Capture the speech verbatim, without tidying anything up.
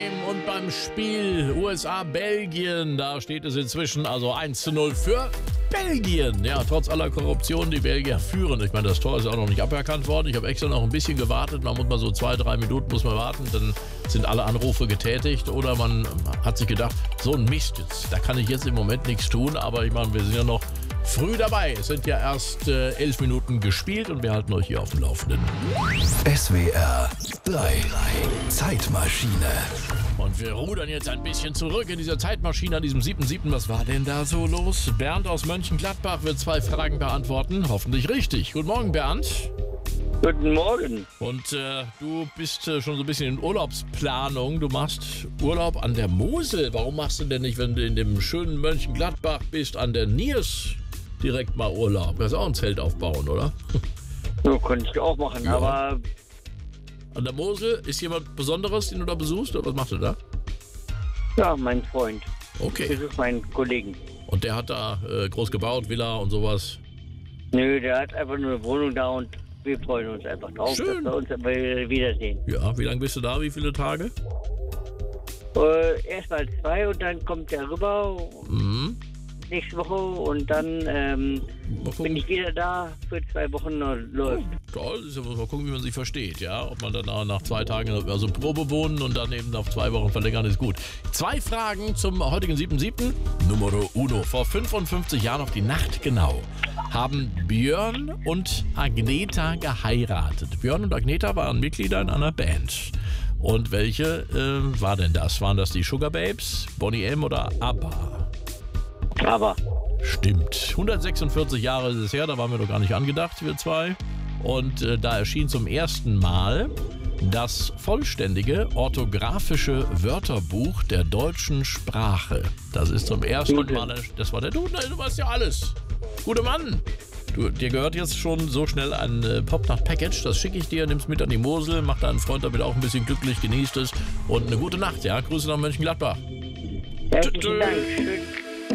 Und beim Spiel U S A-Belgien, da steht es inzwischen also eins zu null für Belgien. Ja, trotz aller Korruption, die Belgier führen. Ich meine, das Tor ist auch noch nicht aberkannt worden. Ich habe extra noch ein bisschen gewartet. Man muss mal so zwei, drei Minuten muss man warten. Dann sind alle Anrufe getätigt. Oder man hat sich gedacht, so ein Mist, jetzt, da kann ich jetzt im Moment nichts tun. Aber ich meine, wir sind ja noch früh dabei. Es sind ja erst äh, elf Minuten gespielt und wir halten euch hier auf dem Laufenden. S W R drei Zeitmaschine. Und wir rudern jetzt ein bisschen zurück in dieser Zeitmaschine an diesem siebten siebten Was war denn da so los? Bernd aus Mönchengladbach wird zwei Fragen beantworten. Hoffentlich richtig. Guten Morgen, Bernd. Guten Morgen. Und äh, du bist äh, schon so ein bisschen in Urlaubsplanung. Du machst Urlaub an der Mosel. Warum machst du denn nicht, wenn du in dem schönen Mönchengladbach bist, an der Niers direkt mal Urlaub? Du kannst auch ein Zelt aufbauen, oder? So könnte ich auch machen, Ja. aber An der Mosel ist jemand Besonderes, den du da besuchst? Oder was machst du da? ja, mein Freund. Okay. Das ist mein Kollegen. Und der hat da äh, groß gebaut, Villa und sowas. Nö, der hat einfach nur eine Wohnung da und wir freuen uns einfach drauf, Schön. dass wir uns aber wiedersehen. Ja, wie lange bist du da? Wie viele Tage? Äh, Erstmal zwei und dann kommt der rüber Mhm. nächste Woche und dann ähm, Mal bin gucken. ich wieder da für zwei Wochen und läuft. Toll, ist ja, muss mal gucken, wie man sich versteht, ja. Ob man dann auch nach zwei Tagen, also Probe wohnen und dann eben auf zwei Wochen verlängern, ist gut. Zwei Fragen zum heutigen siebten siebten Numero uno. Vor fünfundfünfzig Jahren auf die Nacht genau haben Björn und Agneta geheiratet. Björn und Agneta waren Mitglieder in einer Band. Und welche äh, war denn das? Waren das die Sugar Babes, Boney M. oder ABBA? Aber Stimmt. hundertsechsundvierzig Jahre ist es her, da waren wir doch gar nicht angedacht, wir zwei. Und äh, da erschien zum ersten Mal das vollständige orthografische Wörterbuch der deutschen Sprache. Das ist zum ersten Duden. Mal, das war der Duden, du weißt ja alles. Guter Mann. Du, dir gehört jetzt schon so schnell ein äh, Popnacht-Package, das schicke ich dir, nimm's mit an die Mosel, mach deinen Freund damit auch ein bisschen glücklich, genießt es und eine gute Nacht, ja? Grüße nach Mönchengladbach. herzlichen Dank. Schön.